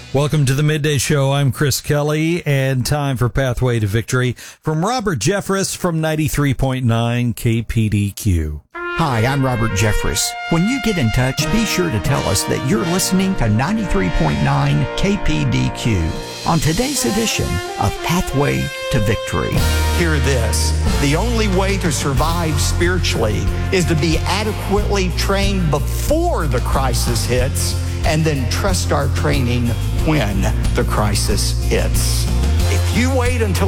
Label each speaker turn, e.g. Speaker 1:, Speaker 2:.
Speaker 1: Welcome to the Midday Show. I'm Chris Kelly, and time for Pathway to Victory from Robert Jeffress from 93.9 KPDQ.
Speaker 2: Hi, I'm Robert Jeffress. When you get in touch, be sure to tell us that you're listening to 93.9 KPDQ on today's edition of Pathway to Victory. Hear this. The only way to survive spiritually is to be adequately trained before the crisis hits and then trust our training when the crisis hits. If you wait until